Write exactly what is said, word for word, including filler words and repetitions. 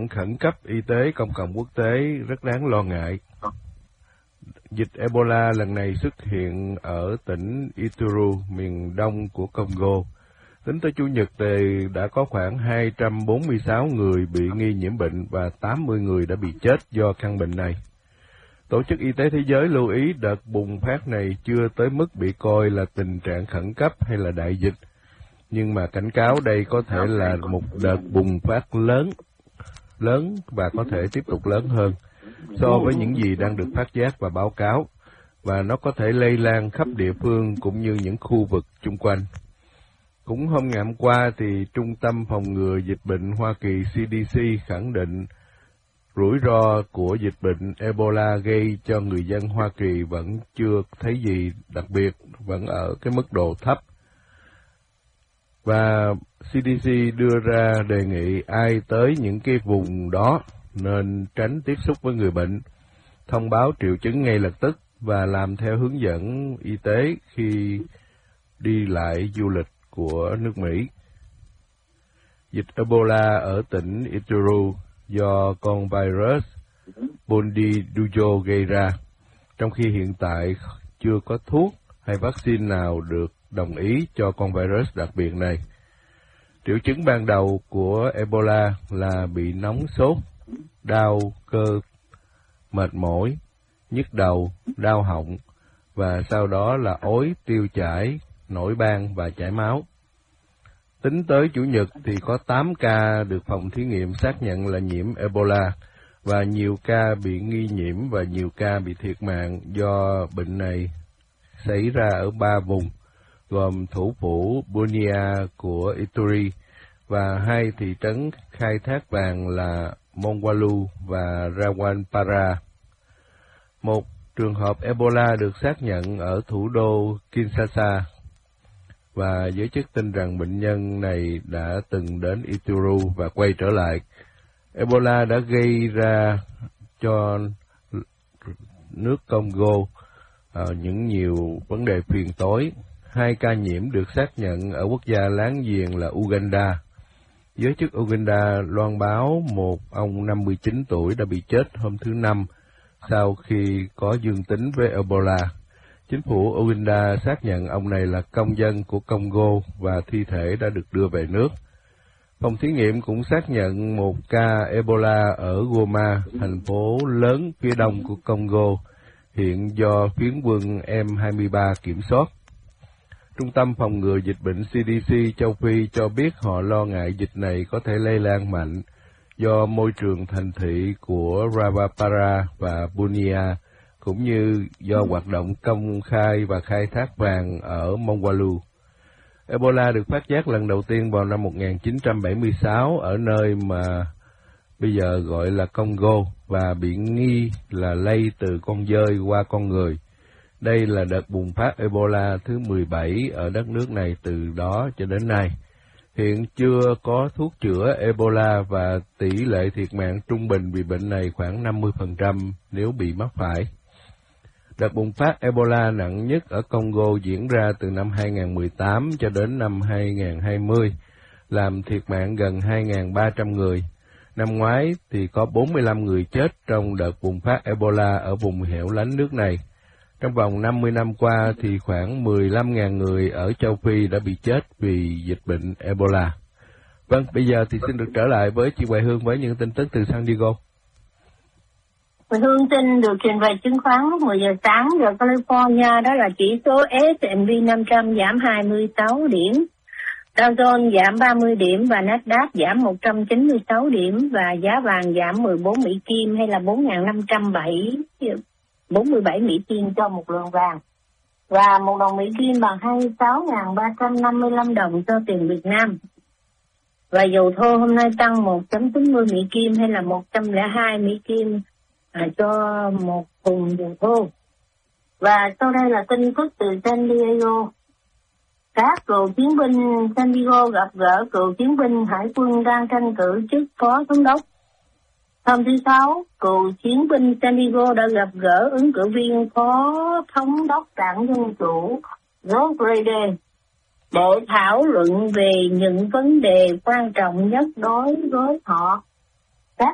trạng khẩn cấp y tế công cộng quốc tế rất đáng lo ngại. Dịch Ebola lần này xuất hiện ở tỉnh Ituri, miền đông của Congo. Tính tới Chủ nhật thì đã có khoảng hai trăm bốn mươi sáu người bị nghi nhiễm bệnh và tám mươi người đã bị chết do căn bệnh này. Tổ chức Y tế Thế giới lưu ý đợt bùng phát này chưa tới mức bị coi là tình trạng khẩn cấp hay là đại dịch, nhưng mà cảnh cáo đây có thể là một đợt bùng phát lớn, lớn và có thể tiếp tục lớn hơn so với những gì đang được phát giác và báo cáo, và nó có thể lây lan khắp địa phương cũng như những khu vực chung quanh. Cũng hôm ngày hôm qua thì Trung tâm Phòng ngừa Dịch bệnh Hoa Kỳ C D C khẳng định rủi ro của dịch bệnh Ebola gây cho người dân Hoa Kỳ vẫn chưa thấy gì đặc biệt, vẫn ở cái mức độ thấp. Và C D C đưa ra đề nghị ai tới những cái vùng đó nên tránh tiếp xúc với người bệnh, thông báo triệu chứng ngay lập tức và làm theo hướng dẫn y tế khi đi lại du lịch của nước Mỹ. Dịch Ebola ở tỉnh Ituri do con virus Bundibugyo gây ra, trong khi hiện tại chưa có thuốc hay vaccine nào được đồng ý cho con virus đặc biệt này. Triệu chứng ban đầu của Ebola là bị nóng sốt, đau cơ, mệt mỏi, nhức đầu, đau họng, và sau đó là ói, tiêu chảy, nổi ban và chảy máu. Tính tới Chủ nhật thì có tám ca được phòng thí nghiệm xác nhận là nhiễm Ebola, và nhiều ca bị nghi nhiễm và nhiều ca bị thiệt mạng do bệnh này xảy ra ở ba vùng, gồm thủ phủ Bunia của Ituri và hai thị trấn khai thác vàng là Mongwalu và Rawanpara. Một trường hợp Ebola được xác nhận ở thủ đô Kinshasa, và giới chức tin rằng bệnh nhân này đã từng đến Ituri và quay trở lại. Ebola đã gây ra cho nước Congo uh, những nhiều vấn đề phiền toái. Hai ca nhiễm được xác nhận ở quốc gia láng giềng là Uganda. Giới chức Uganda loan báo một ông năm mươi chín tuổi đã bị chết hôm thứ Năm sau khi có dương tính với Ebola. Chính phủ Uganda xác nhận ông này là công dân của Congo và thi thể đã được đưa về nước. Phòng thí nghiệm cũng xác nhận một ca Ebola ở Goma, thành phố lớn phía đông của Congo, hiện do phiến quân M hai mươi ba kiểm soát. Trung tâm Phòng ngừa Dịch bệnh C D C châu Phi cho biết họ lo ngại dịch này có thể lây lan mạnh do môi trường thành thị của Rawanpara và Bunia, cũng như do hoạt động công khai và khai thác vàng ở Mongwalu. Ebola được phát giác lần đầu tiên vào năm một nghìn chín trăm bảy mươi sáu ở nơi mà bây giờ gọi là Congo và bị nghi là lây từ con dơi qua con người. Đây là đợt bùng phát Ebola thứ mười bảy ở đất nước này từ đó cho đến nay. Hiện chưa có thuốc chữa Ebola và tỷ lệ thiệt mạng trung bình vì bệnh này khoảng năm mươi phần trăm nếu bị mắc phải. Đợt bùng phát Ebola nặng nhất ở Congo diễn ra từ năm hai nghìn không trăm mười tám cho đến năm hai nghìn không trăm hai mươi, làm thiệt mạng gần hai nghìn ba trăm người. Năm ngoái thì có bốn mươi lăm người chết trong đợt bùng phát Ebola ở vùng hẻo lánh nước này. Trong vòng năm mươi năm qua thì khoảng mười lăm nghìn người ở châu Phi đã bị chết vì dịch bệnh Ebola. Vâng, bây giờ thì xin được trở lại với chị Hoài Hương với những tin tức từ San Diego. Hoài Hương tin được trình bày chứng khoán lúc mười giờ sáng giờ California, đó là chỉ số S and P năm trăm giảm hai mươi sáu điểm, Dow Jones giảm ba mươi điểm và Nasdaq giảm một trăm chín mươi sáu điểm, và giá vàng giảm mười bốn Mỹ Kim hay là bốn nghìn năm trăm bốn mươi bảy Mỹ Kim cho một lượng vàng. Và một đồng Mỹ Kim bằng hai mươi sáu nghìn ba trăm năm mươi lăm đồng cho tiền Việt Nam. Và dầu thô hôm nay tăng một phẩy chín mươi Mỹ Kim hay là một trăm lẻ hai Mỹ Kim à, cho một thùng dầu thô. Và sau đây là tin tức từ San Diego. Các cựu chiến binh San Diego gặp gỡ cựu chiến binh hải quân đang tranh cử chức phó thống đốc. Hôm thứ Sáu, cựu chiến binh San Diego đã gặp gỡ ứng cử viên phó thống đốc đảng Dân Chủ George Brady để thảo luận về những vấn đề quan trọng nhất đối với họ.